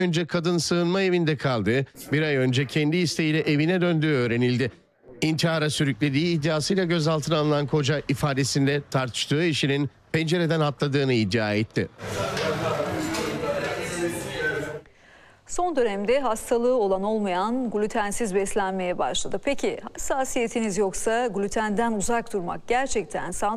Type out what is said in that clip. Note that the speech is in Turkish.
önce kadın sığınma evinde kaldığı, bir ay önce kendi isteğiyle evine döndüğü öğrenildi. İntihara sürüklediği iddiasıyla gözaltına alınan koca ifadesinde tartıştığı eşinin pencereden atladığını iddia etti. Son dönemde hastalığı olan olmayan glutensiz beslenmeye başladı. Peki hassasiyetiniz yoksa glutenden uzak durmak gerçekten sağlıklı